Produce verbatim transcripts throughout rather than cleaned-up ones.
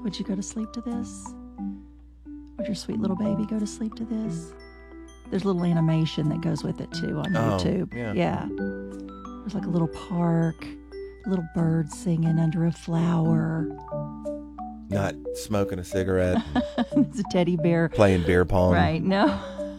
Would you go to sleep to this? Would your sweet little baby go to sleep to this? There's a little animation that goes with it, too, on Oh, YouTube. yeah. yeah. There's like a little park, a little bird singing under a flower. Not smoking a cigarette, It's a teddy bear. playing beer pong. Right, no.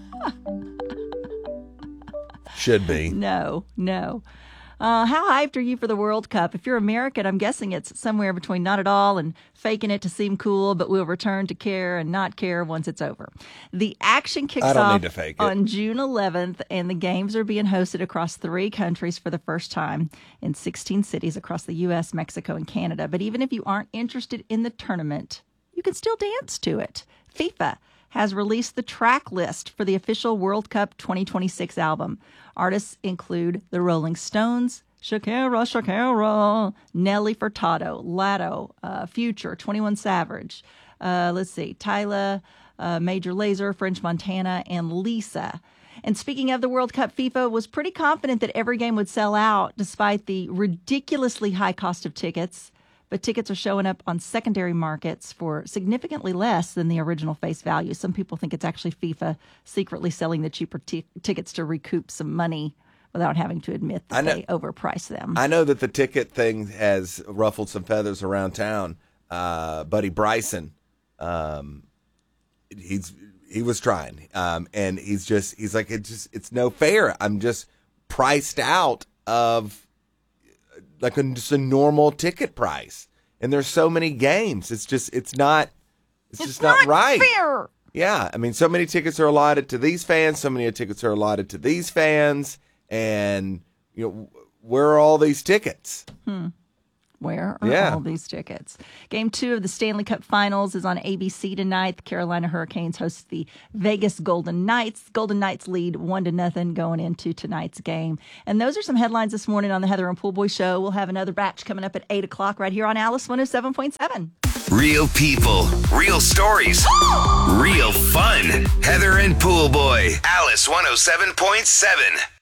Should be. No, no. Uh, how hyped are you for the World Cup? If you're American, I'm guessing it's somewhere between not at all and faking it to seem cool, but we'll return to care and not care once it's over. The action kicks I don't off need to fake it. on June eleventh, and the games are being hosted across three countries for the first time in sixteen cities across the U S, Mexico, and Canada. But even if you aren't interested in the tournament, you can still dance to it. FIFA has released the track list for the official World Cup twenty twenty-six album. Artists include the Rolling Stones, Shakira, Shakira, Nelly Furtado, Latto, uh, Future, twenty-one Savage, uh, let's see, Tyla, uh, Major Lazer, French Montana, and Lisa. And speaking of the World Cup, FIFA was pretty confident that every game would sell out despite the ridiculously high cost of tickets. But tickets are showing up on secondary markets for significantly less than the original face value. Some people think it's actually FIFA secretly selling the cheaper t- tickets to recoup some money without having to admit that know, they overprice them. I know that the ticket thing has ruffled some feathers around town. Uh, Buddy Bryson, um, he's he was trying, um, and he's just he's like it's just it's no fair. I'm just priced out of like a, just a normal ticket price, and there's so many games. It's just it's not it's, it's just not, not right. fair. Yeah, I mean, so many tickets are allotted to these fans, so many tickets are allotted to these fans, and you know, where are all these tickets? Hmm. Where are Yeah. all these tickets? Game two of the Stanley Cup Finals is on A B C tonight. The Carolina Hurricanes host the Vegas Golden Knights. Golden Knights lead one to nothing going into tonight's game. And those are some headlines this morning on the Heather and Poolboy Show. We'll have another batch coming up at eight o'clock right here on Alice one oh seven point seven. Real people, real stories, real fun. Heather and Poolboy, Alice one oh seven point seven.